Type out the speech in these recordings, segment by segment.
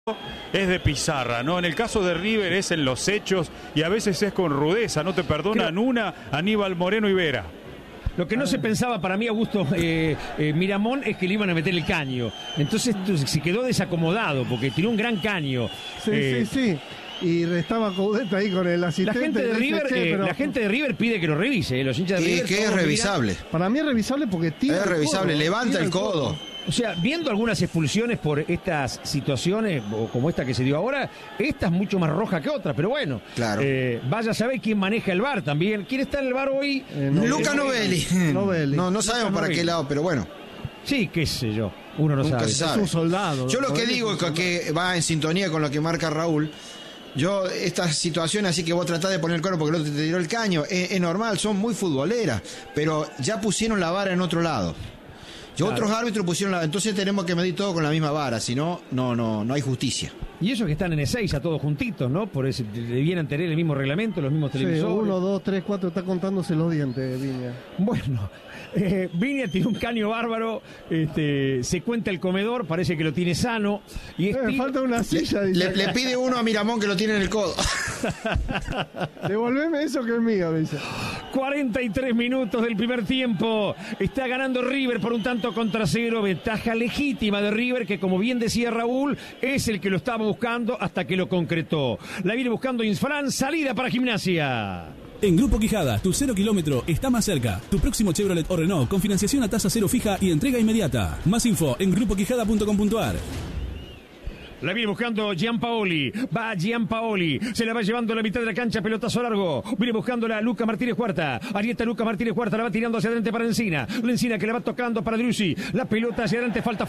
es de pizarra, ¿no? En el caso de River es en los hechos y a veces es con rudeza, no te perdonan una, Aníbal Moreno y Vera. Lo que no se pensaba para mí, Augusto Miramón, es que le iban a meter el caño. Entonces se quedó desacomodado porque tiró un gran caño. Sí. Y estaba Coudet ahí con el asistente. La gente de River pide que lo revise, los hinchas de River. Que es revisable. Para mí es revisable porque tira. Es revisable, codo, levanta el codo. O sea, viendo algunas expulsiones por estas situaciones, o como esta que se dio ahora, esta es mucho más roja que otra, pero bueno. Claro. Vaya a saber quién maneja el VAR también. ¿Quién está en el VAR hoy? Luca Novelli. No sabemos para qué lado, pero bueno. Sí, qué sé yo. Uno no sabe. Es un soldado. Yo lo que digo es que va en sintonía con lo que marca Raúl. Yo, estas situaciones así que vos tratás de poner el cuerpo porque el otro te tiró el caño, es normal, son muy futboleras, pero ya pusieron la vara en otro lado. Claro. Otros árbitros pusieron la... Entonces tenemos que medir todo con la misma vara, si no, no hay justicia. Y ellos que están en E6 todos juntitos, ¿no? Por eso debieran tener el mismo reglamento, los mismos televisores. 1, 2, 3, 4, está contándose los dientes, Viña. Bueno, Viña tiene un caño bárbaro, se cuenta el comedor, parece que lo tiene sano. Y falta una silla. Le pide uno a Miramón que lo tiene en el codo. Devolveme eso que es mío, dice. 43 minutos del primer tiempo. Está ganando River por un tanto contra cero. Ventaja legítima de River, que como bien decía Raúl, es el que lo estaba buscando hasta que lo concretó. La viene buscando Insfran, salida para Gimnasia. En Grupo Quijada, tu 0 kilómetro está más cerca. Tu próximo Chevrolet o Renault con financiación a tasa cero fija y entrega inmediata. Más info en grupoquijada.com.ar. La viene buscando Gianpaoli. Va Gianpaoli. Se la va llevando a la mitad de la cancha. Pelotazo largo. Viene buscándola Luca Martínez Cuarta. Ahí está Luca Martínez Cuarta. La va tirando hacia adelante para Encina. Encina que la va tocando para Driussi. La pelota hacia adelante. Falta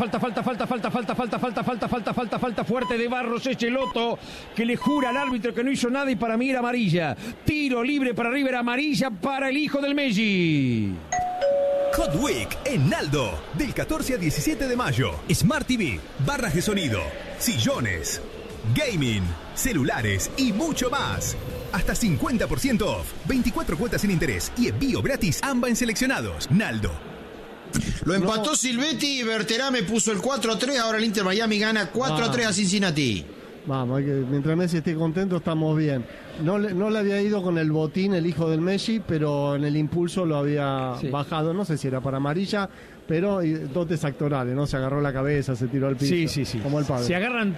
fuerte de Barros Echeloto, que le jura al árbitro que no hizo nada y para mí era amarilla. Tiro libre para River. Amarilla para el hijo del Messi. Hot Week en Naldo, del 14 al 17 de mayo. Smart TV, barras de sonido, sillones, gaming, celulares y mucho más. Hasta 50% off, 24 cuotas sin interés y envío gratis AMBA en seleccionados. Naldo. Lo empató Silvetti y Berterame puso el 4-3. Ahora el Inter Miami gana 4-3 a Cincinnati. Vamos, mientras Messi esté contento estamos bien. No le había ido con el botín el hijo del Messi, pero en el impulso lo había bajado. No sé si era para amarilla, pero dotes actorales, ¿no? Se agarró la cabeza, se tiró al piso. Sí. Como el padre. Se agarran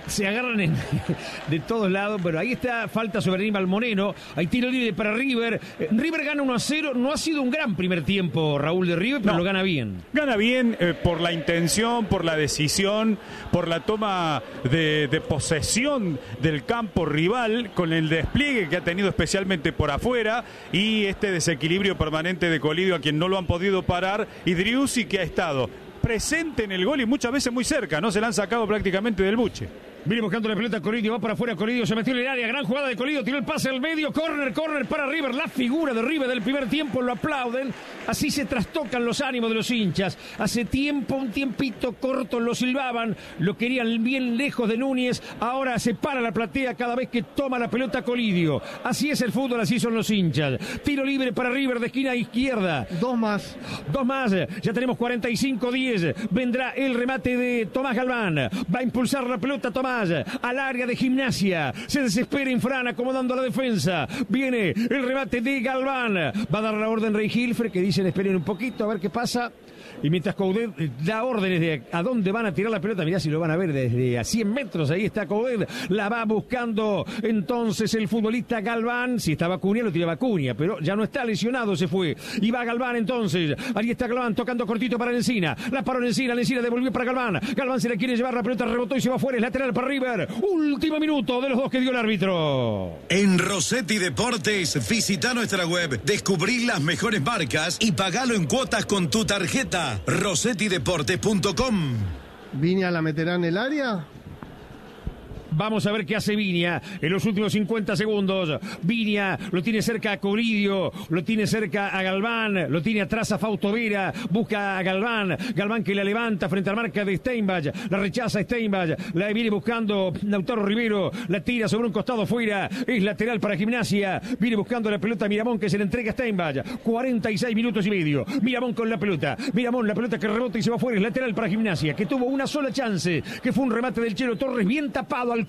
de todos lados, pero ahí está, falta sobre Aníbal Moreno. Hay tiro libre para River. River gana 1-0. No ha sido un gran primer tiempo, Raúl, de River, pero lo gana bien. Gana bien por la intención, por la decisión, por la toma de posesión del campo rival, con el despliegue que ha tenido especialmente por afuera y este desequilibrio permanente de Colidio, a quien no lo han podido parar, y Driussi, que ha estado presente en el gol y muchas veces muy cerca, no se la han sacado prácticamente del buche. Viene buscando la pelota Colidio, va para afuera Colidio, se metió en el área, gran jugada de Colidio, tiró el pase al medio, córner para River, la figura de River del primer tiempo, lo aplauden, así se trastocan los ánimos de los hinchas. Hace tiempo, un tiempito corto lo silbaban, lo querían bien lejos de Núñez, ahora se para la platea cada vez que toma la pelota Colidio. Así es el fútbol, así son los hinchas. Tiro libre para River de esquina izquierda. Dos más, ya tenemos 45-10, vendrá el remate de Tomás Galván, va a impulsar la pelota Tomás al área de Gimnasia, se desespera Infran acomodando la defensa, viene el remate de Galván, va a dar la orden Rey Hilfer, que dicen esperen un poquito a ver qué pasa. Y mientras Coudet da órdenes de a dónde van a tirar la pelota, mirá si lo van a ver desde a 100 metros, ahí está Coudet, la va buscando entonces el futbolista Galván. Si estaba Acuña, lo tiraba Acuña, pero ya no está lesionado, se fue. Y va Galván entonces, ahí está Galván tocando cortito para Encina, la paró Encina devolvió para Galván, Galván se la quiere llevar, la pelota rebotó y se va afuera, es lateral para River. Último minuto de los dos que dio el árbitro. En Rossetti Deportes, visita nuestra web, descubrí las mejores marcas y pagalo en cuotas con tu tarjeta. rossettideportes.com. ¿Viña la meterá en el área? Vamos a ver qué hace Viña en los últimos 50 segundos. Viña lo tiene cerca a Colidio, lo tiene cerca a Galván, lo tiene atrás a Fausto Vera, busca a Galván, Galván que la levanta frente a la marca de Steinbach, la rechaza Steinbach, la viene buscando Lautaro Rivero, la tira sobre un costado fuera, es lateral para Gimnasia, viene buscando la pelota Miramón que se le entrega a Steinbach, 46 minutos y medio, Miramón con la pelota que rebota y se va fuera, es lateral para Gimnasia, que tuvo una sola chance, que fue un remate del Chelo Torres bien tapado al